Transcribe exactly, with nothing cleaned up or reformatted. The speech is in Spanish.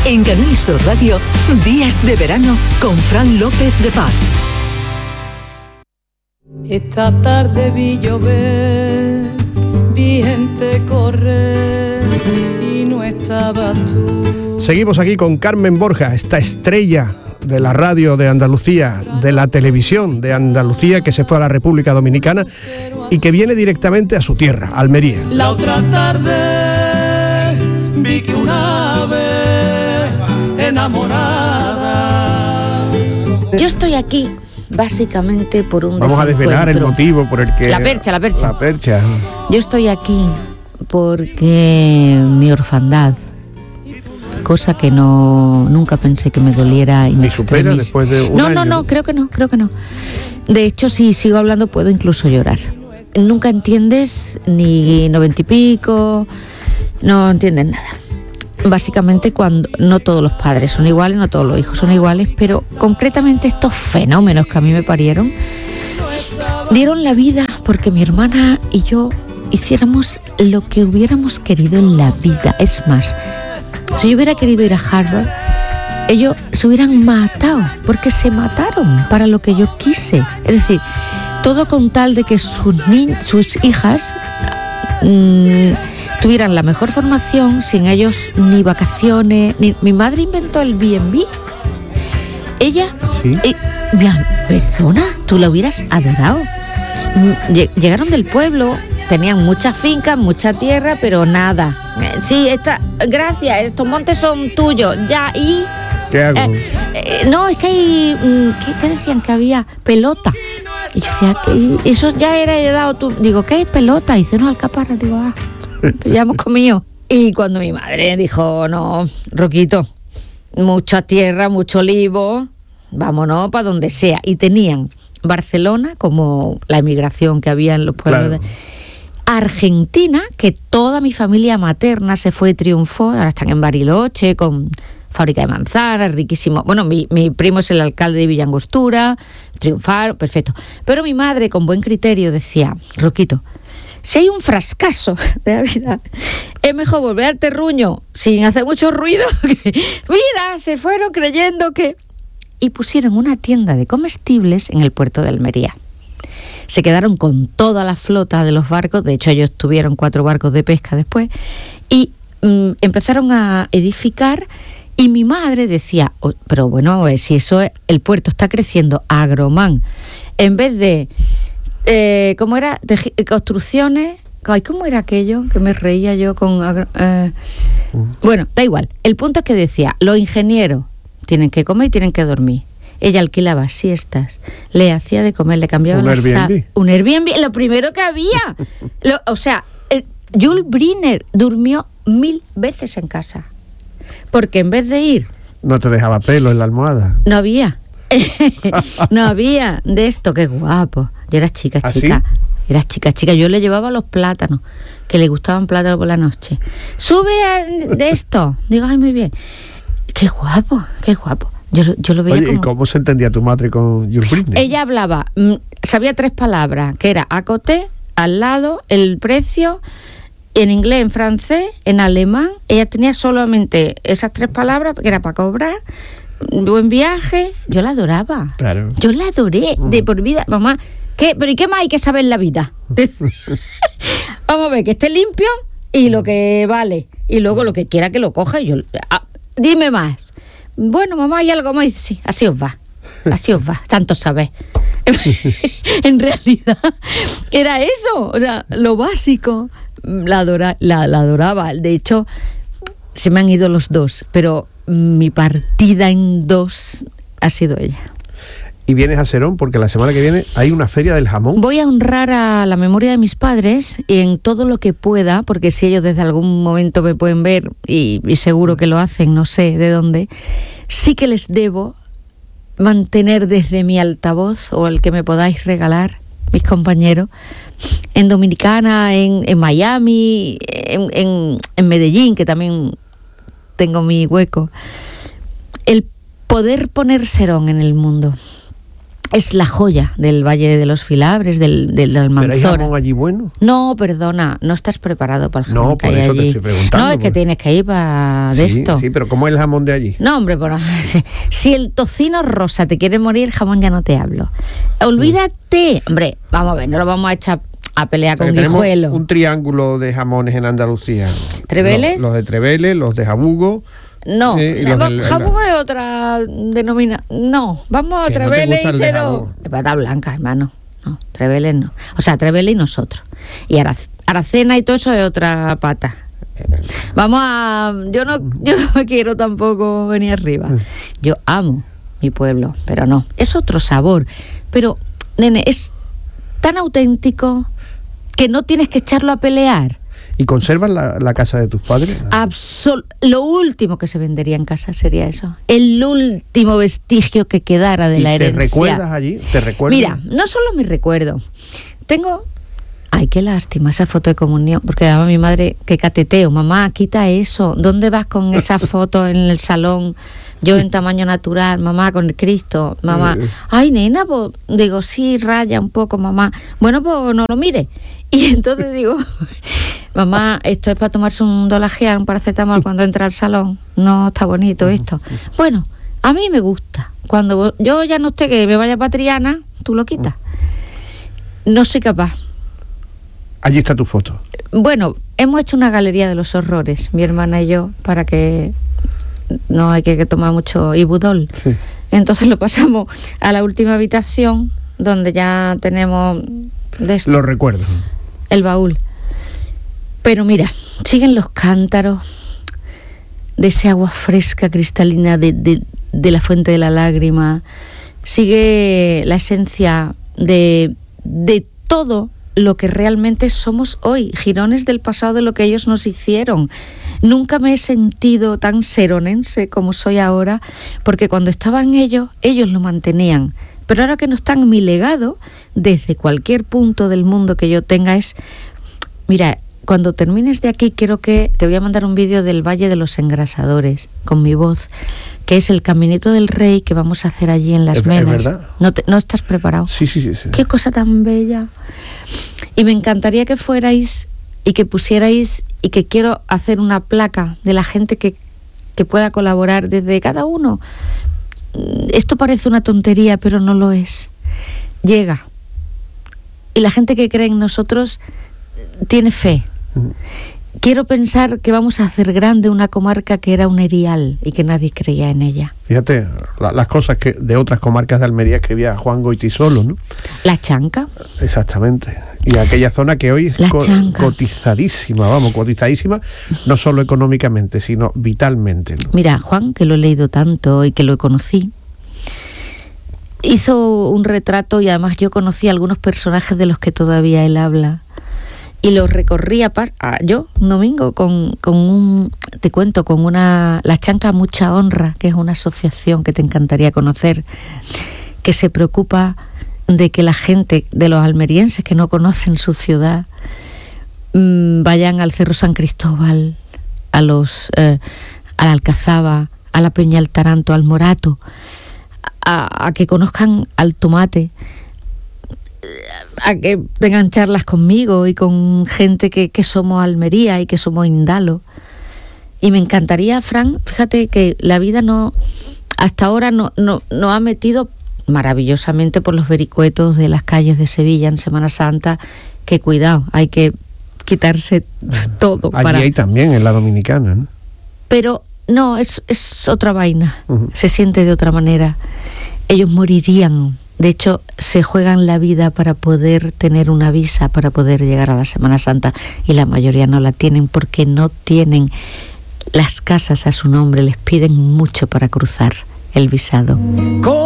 En Canal Sur Radio, Días de Verano con Fran López de Paz. Esta tarde vi llover, vi gente correr y no estabas tú. Seguimos aquí con Carmen Borja, esta estrella de la radio de Andalucía, de la televisión de Andalucía, que se fue a la República Dominicana y que viene directamente a su tierra, Almería. La otra tarde vi que una ave enamorada. Yo estoy aquí básicamente por un Vamos a desvelar el motivo por el que... La percha, la percha. La percha. Yo estoy aquí porque mi orfandad, cosa que no nunca pensé que me doliera in ¿Y supera después de un No, año? no, no, creo que no, creo que no. De hecho, si sigo hablando puedo incluso llorar. Nunca entiendes ni noventa y pico, no entiendes nada. Básicamente cuando no todos los padres son iguales, no todos los hijos son iguales, pero concretamente estos fenómenos que a mí me parieron dieron la vida porque mi hermana y yo hiciéramos lo que hubiéramos querido en la vida. Es más, si yo hubiera querido ir a Harvard, ellos se hubieran matado, porque se mataron para lo que yo quise. Es decir, todo con tal de que sus, ni- sus hijas mmm, tuvieran la mejor formación, sin ellos ni vacaciones, ni... Mi madre inventó el B and B. Ella... ¿Sí? Eh, Blan- perdona, tú la hubieras adorado. Mm, lle- Llegaron del pueblo, tenían muchas fincas, mucha tierra, pero nada. Eh, Sí, esta, gracias, estos montes son tuyos, ya, y... ¿Qué hago? Eh, eh, no, es que hay... mm, ¿Qué, qué decían que había? Pelota. Y yo decía, que eso ya era heredado tú. Digo, ¿qué es pelota? Y dice, no, alcaparra. Digo, ah, ya hemos comido. Y cuando mi madre dijo, no, Roquito, mucha tierra, mucho olivo, vámonos para donde sea. Y tenían Barcelona, como la emigración que había en los pueblos Claro. de... Argentina, que toda mi familia materna se fue y triunfó, ahora están en Bariloche con fábrica de manzanas, riquísimo. Bueno, mi, mi primo es el alcalde de Villangostura, triunfar, perfecto. Pero mi madre, con buen criterio, decía, Roquito, si hay un frascaso de la vida, es mejor volver al terruño sin hacer mucho ruido. Que, mira, se fueron creyendo que... Y pusieron una tienda de comestibles en el puerto de Almería. Se quedaron con toda la flota de los barcos, de hecho ellos tuvieron cuatro barcos de pesca después, y mm, empezaron a edificar, y mi madre decía, oh, pero bueno, eh, si eso es, el puerto está creciendo, Agromán, en vez de, eh, ¿cómo era? De, eh, construcciones, ay, ¿cómo era aquello? Que me reía yo con... agro- eh, bueno, da igual, el punto es que decía, los ingenieros tienen que comer y tienen que dormir. Ella alquilaba siestas, le hacía de comer, le cambiaba ¿Un la sa- Airbnb? Un Airbnb, lo primero que había. Lo- o sea, eh, Jules Briner durmió mil veces en casa. Porque en vez de ir, No te dejaba pelo en la almohada. no había. No había de esto, qué guapo. Yo era chica, ¿Ah, chica. sí? Era chica, chica. Yo le llevaba los plátanos, que le gustaban plátanos por la noche. Sube a- de esto. Digo, ay, muy bien. Qué guapo, qué guapo. Yo, lo- yo lo veía Oye, como... ¿y cómo se entendía tu madre con Jules Briner? Ella hablaba, mm, sabía tres palabras, que era a côté, al lado, el precio, en inglés, en francés, en alemán. Ella tenía solamente esas tres palabras, que era para cobrar, buen viaje. Yo la adoraba. Claro. Yo la adoré de por vida. Mamá, ¿qué, pero ¿y qué más hay que saber en la vida? Vamos a ver, que esté limpio y lo que vale. Y luego lo que quiera que lo coja. Yo, ah, dime más. Bueno, mamá, ¿hay algo más? Y dice, sí, así os va, así os va, tanto sabéis. En realidad era eso, o sea, lo básico. La, adora, la, la adoraba. De hecho, se me han ido los dos, pero mi partida en dos ha sido ella. Y vienes a Serón porque la semana que viene hay una feria del jamón. Voy a honrar a la memoria de mis padres y en todo lo que pueda, porque si ellos desde algún momento me pueden ver, y, y seguro que lo hacen, no sé de dónde, sí que les debo mantener desde mi altavoz o el que me podáis regalar, mis compañeros, en Dominicana, en, en Miami, en, en, en Medellín, que también tengo mi hueco, el poder poner Serón en el mundo. es la joya del Valle de los Filabres, del, del Almanzora. ¿Pero hay jamón allí bueno? No, perdona, no estás preparado para el jamón No, que por hay eso allí. te estoy preguntando. No, es que porque... tienes que ir para de sí, esto. Sí, pero ¿cómo es el jamón de allí? No, hombre, bueno, si, si el tocino rosa te quiere morir, jamón ya no te hablo. Olvídate, mm. hombre, vamos a ver, no lo vamos a echar a pelear o sea, con Guijuelo. Un triángulo de jamones en Andalucía. ¿Treveles? Los, los de Treveles, los de Jabugo. No, eh, del, Jabugo es otra denominación. No, vamos a Treveles y cero. Es pata blanca, hermano. No, Treveles no. O sea, Treveles y nosotros. Y Arac- Aracena y todo eso es otra pata. Vamos a... Yo no, yo no me quiero tampoco venir arriba. Yo amo mi pueblo, pero no. Es otro sabor. Pero, nene, es tan auténtico que no tienes que echarlo a pelear. ¿Y conservas la, la casa de tus padres? Absol- lo último que se vendería en casa sería eso. El último vestigio que quedara de ¿Y la herencia. ¿Te recuerdas allí? ¿Te recuerdas? Mira, no solo me recuerdo. Tengo... Ay, qué lástima esa foto de comunión. Porque además mi madre, que cateteo. Mamá, quita eso. ¿Dónde vas con esa foto en el salón? Yo en tamaño natural, mamá, con el Cristo. Mamá, ay, nena, pues... Digo, sí, raya un poco, mamá. Bueno, pues no lo mire. Y entonces digo... Mamá, esto es para tomarse un Dolagean, un paracetamol cuando entra al salón. No está bonito esto. Bueno, a mí me gusta. Cuando yo ya no esté que me vaya para Triana, tú lo quitas. No soy capaz. Allí está tu foto. Bueno, hemos hecho una galería de los horrores, mi hermana y yo, para que no hay que tomar mucho Ibudol. Sí. Entonces lo pasamos a la última habitación, donde ya tenemos... De esto, lo recuerdo. El baúl. Pero mira, siguen los cántaros de ese agua fresca, cristalina de, de, de la fuente de la lágrima. Sigue la esencia de, de todo lo que realmente somos hoy, jirones del pasado de lo que ellos nos hicieron. Nunca me he sentido tan seronense como soy ahora, porque cuando estaban ellos, ellos lo mantenían. Pero ahora que no están, mi legado, desde cualquier punto del mundo que yo tenga, es... Mira, cuando termines de aquí, quiero que... Te voy a mandar un vídeo del Valle de los Engrasadores, con mi voz, que es el Caminito del Rey que vamos a hacer allí en Las ¿Es, Menas. ¿Es verdad? ¿No, te, ¿No estás preparado? Sí, sí, sí, sí. Qué cosa tan bella. Y me encantaría que fuerais y que pusierais, y que quiero hacer una placa de la gente que, que pueda colaborar desde cada uno. Esto parece una tontería, pero no lo es. Llega. Y la gente que cree en nosotros tiene fe. Quiero pensar que vamos a hacer grande una comarca que era un erial y que nadie creía en ella. Fíjate, la, las cosas que de otras comarcas de Almería escribía Juan Goitisolo, ¿no? La Chanca. Exactamente. Y aquella zona que hoy es co- cotizadísima, vamos, cotizadísima, no solo económicamente, sino vitalmente, ¿no? Mira, Juan, que lo he leído tanto y que lo conocí, hizo un retrato, y además yo conocí a algunos personajes de los que todavía él habla. Y lo recorría a, yo un domingo con, con un, te cuento, con una, La Chanca Mucha Honra, que es una asociación que te encantaría conocer, que se preocupa de que la gente, de los almerienses que no conocen su ciudad, mmm, vayan al Cerro San Cristóbal, a los, eh, a la Alcazaba, a la Peña del Taranto, al Morato, a, a que conozcan al Tomate, a que tengan charlas conmigo y con gente que, que somos Almería y que somos Indalo. Y me encantaría, Fran, fíjate que la vida no hasta ahora no, no, no ha metido maravillosamente por los vericuetos de las calles de Sevilla en Semana Santa, que cuidado, hay que quitarse todo. Allí para... hay también en la Dominicana, ¿no? Pero no, es, es otra vaina, uh-huh. Se siente de otra manera. Ellos morirían. De hecho, se juegan la vida para poder tener una visa, para poder llegar a la Semana Santa, y la mayoría no la tienen porque no tienen las casas a su nombre, les piden mucho para cruzar el visado.